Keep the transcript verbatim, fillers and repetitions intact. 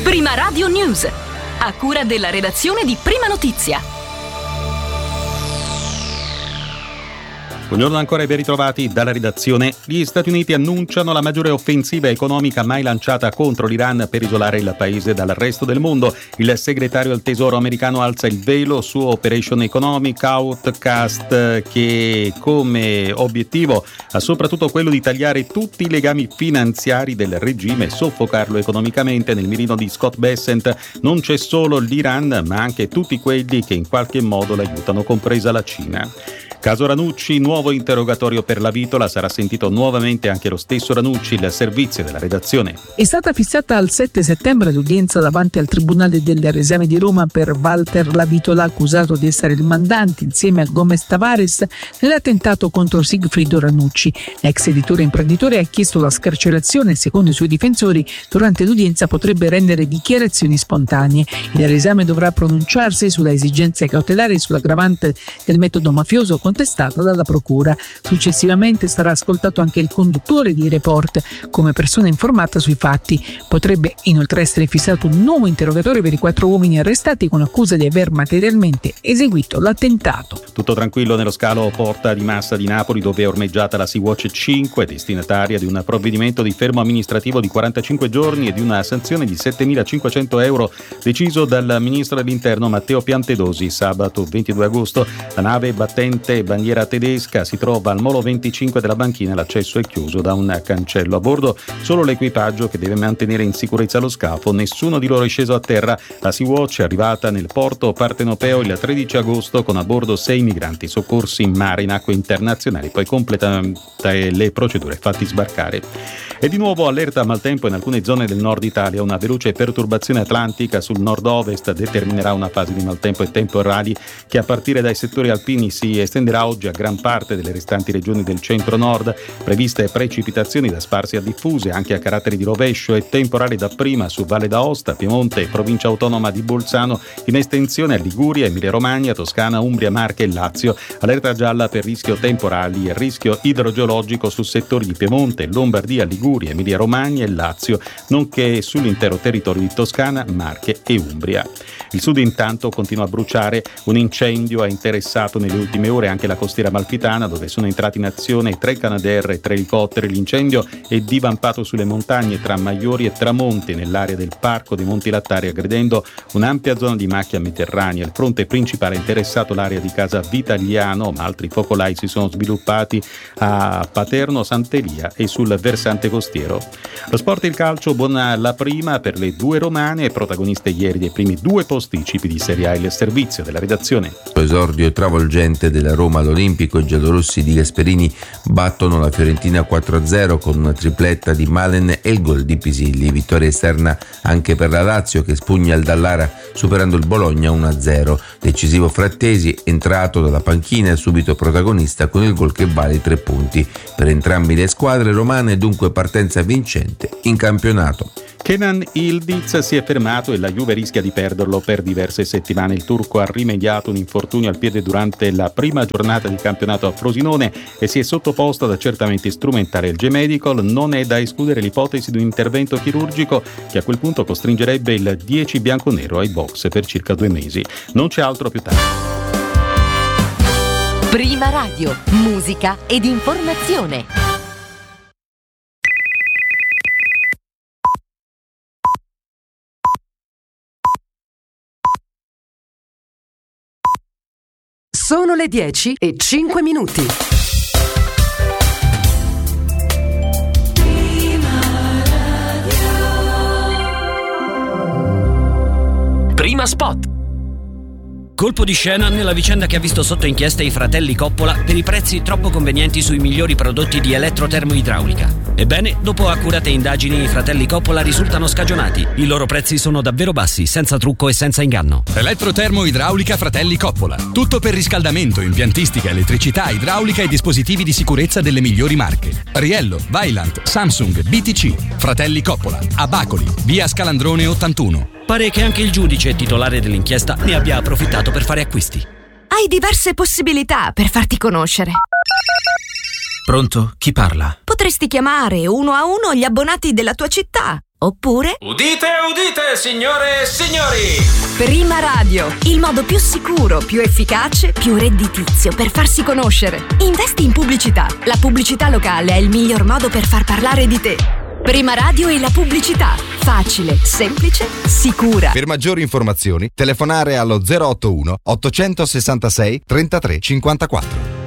Prima Radio News, a cura della redazione di Prima Notizia. Buongiorno ancora e ben ritrovati dalla redazione. Gli Stati Uniti annunciano la maggiore offensiva economica mai lanciata contro l'Iran per isolare il paese dal resto del mondo. Il segretario del Tesoro americano alza il velo su Operation Economic Outcast, che come obiettivo ha soprattutto quello di tagliare tutti i legami finanziari del regime e soffocarlo economicamente. Nel mirino di Scott Bessent non c'è solo l'Iran, ma anche tutti quelli che in qualche modo l'aiutano, compresa la Cina. Caso Ranucci, nuovo interrogatorio per la Vitola, sarà sentito nuovamente anche lo stesso Ranucci, il servizio della redazione. È stata fissata al sette settembre l'udienza davanti al Tribunale del Resame di Roma per Walter La Vitola, accusato di essere il mandante insieme a Gomez Tavares nell'attentato contro Sigfrido Ranucci. L'ex editore imprenditore ha chiesto la scarcerazione e secondo i suoi difensori durante l'udienza potrebbe rendere dichiarazioni spontanee. Il resame dovrà pronunciarsi sulla esigenza cautelare e sull'aggravante del metodo mafioso contestata dalla procura. Successivamente sarà ascoltato anche il conduttore di Report come persona informata sui fatti. Potrebbe inoltre essere fissato un nuovo interrogatorio per i quattro uomini arrestati con accusa di aver materialmente eseguito l'attentato. Tutto tranquillo nello scalo Porta di Massa di Napoli, dove è ormeggiata la Sea-Watch cinque, destinataria di un provvedimento di fermo amministrativo di quarantacinque giorni e di una sanzione di settemilacinquecento euro deciso dal ministro dell'Interno Matteo Piantedosi. Sabato ventidue agosto la nave battente bandiera tedesca si trova al molo venticinque della banchina, l'accesso è chiuso da un cancello. A bordo solo l'equipaggio che deve mantenere in sicurezza lo scafo, nessuno di loro è sceso a terra. La Sea-Watch è arrivata nel porto partenopeo il tredici agosto con a bordo sei migranti soccorsi in mare in acque internazionali, poi completate le procedure, fatti sbarcare. E di nuovo allerta maltempo in alcune zone del nord Italia. Una veloce perturbazione atlantica sul nord-ovest determinerà una fase di maltempo e temporali che a partire dai settori alpini si estenderà oggi a gran parte delle restanti regioni del centro-nord. Previste precipitazioni da sparsi a diffuse, anche a caratteri di rovescio, e temporali dapprima su Valle d'Aosta, Piemonte e provincia autonoma di Bolzano, in estensione a Liguria, Emilia-Romagna, Toscana, Umbria, Marche e Lazio. Allerta gialla per rischio temporali e rischio idrogeologico su settori di Piemonte, Lombardia, Liguria, Emilia-Romagna e Lazio, nonché sull'intero territorio di Toscana, Marche e Umbria. Il sud intanto continua a bruciare. Un incendio ha interessato nelle ultime ore anche la costiera amalfitana, dove sono entrati in azione tre Canadair e tre elicotteri. L'incendio è divampato sulle montagne tra Maiori e Tramonti, nell'area del Parco dei Monti Lattari, aggredendo un'ampia zona di macchia mediterranea. Il fronte principale ha interessato l'area di Casa Vitagliano, ma altri focolai si sono sviluppati a Paterno, Sant'Elia e sul versante costiero. Lo sport e il calcio, buona la prima per le due romane, protagoniste ieri dei primi due posticipi di Serie A. Il servizio della redazione. Esordio travolgente della Roma all'Olimpico, i giallorossi di Gasperini battono la Fiorentina quattro a zero con una tripletta di Malen e il gol di Pisilli. Vittoria esterna anche per la Lazio, che spugna il Dallara superando il Bologna uno a zero. Decisivo Frattesi, entrato dalla panchina e subito protagonista con il gol che vale tre punti. Per entrambe le squadre romane dunque partenza vincente in campionato. Kenan Yildiz si è fermato e la Juve rischia di perderlo per diverse settimane. Il turco ha rimediato un infortunio al piede durante la prima giornata di campionato a Frosinone e si è sottoposto ad accertamenti strumentali. Il G-Medical non è da escludere l'ipotesi di un intervento chirurgico che a quel punto costringerebbe il dieci bianconero ai box per circa due mesi. Non c'è altro più tardi. Prima Radio, musica ed informazione. Sono le dieci e cinque minuti. Prima Spot. Colpo di scena nella vicenda che ha visto sotto inchiesta i fratelli Coppola per i prezzi troppo convenienti sui migliori prodotti di elettrotermoidraulica. Ebbene, dopo accurate indagini, i fratelli Coppola risultano scagionati. I loro prezzi sono davvero bassi, senza trucco e senza inganno. Elettrotermoidraulica Fratelli Coppola. Tutto per riscaldamento, impiantistica, elettricità, idraulica e dispositivi di sicurezza delle migliori marche. Riello, Vaillant, Samsung, B T C. Fratelli Coppola. A Bacoli, via Scalandrone ottantuno. Pare che anche il giudice titolare dell'inchiesta ne abbia approfittato per fare acquisti. Hai diverse possibilità per farti conoscere. Pronto? Chi parla? Potresti chiamare uno a uno gli abbonati della tua città. Oppure Udite, udite, signore e signori! Prima Radio, il modo più sicuro, più efficace, più redditizio per farsi conoscere. Investi in pubblicità. La pubblicità locale è il miglior modo per far parlare di te. Prima Radio e la pubblicità. Facile, semplice, sicura. Per maggiori informazioni telefonare allo zero otto uno ottocentosessantasei trentatré cinquantaquattro.